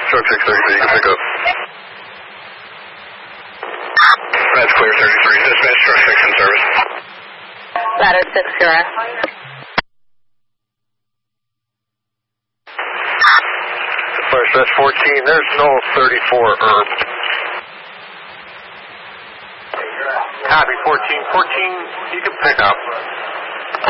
Truck 633, you can pick up. That's clear, 33. Dispatch, truck 6 in service. Ladder 6, you're on. Dispatch 14, there's no 34 herb. Copy, 14. 14, you can pick up.